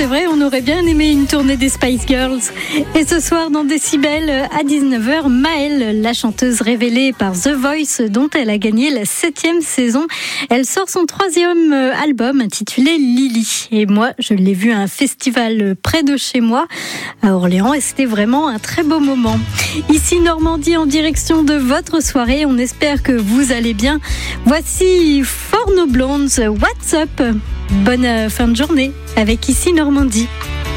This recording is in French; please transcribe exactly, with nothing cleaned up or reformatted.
c'est vrai, on aurait bien aimé une tournée des Spice Girls. Et ce soir, dans Décibel, à dix-neuf heures, Maëlle, la chanteuse révélée par The Voice, dont elle a gagné la septième saison, elle sort son troisième album intitulé Lily. Et moi, je l'ai vu à un festival près de chez moi, à Orléans, et c'était vraiment un très beau moment. Ici, Normandie, en direction de votre soirée. On espère que vous allez bien. Voici For No Blondes, What's Up. Bonne fin de journée avec Ici Normandie.